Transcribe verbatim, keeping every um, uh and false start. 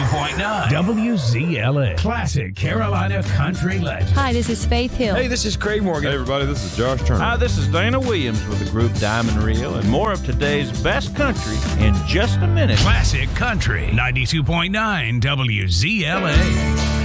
point nine W Z L A. Classic Carolina country legend. Hi, this is Faith Hill. Hey, this is Craig Morgan. Hey, everybody, this is Josh Turner. Hi, this is Dana Williams with the group Diamond Reel, and more of today's best country in just a minute. Classic Country ninety-two point nine W Z L A.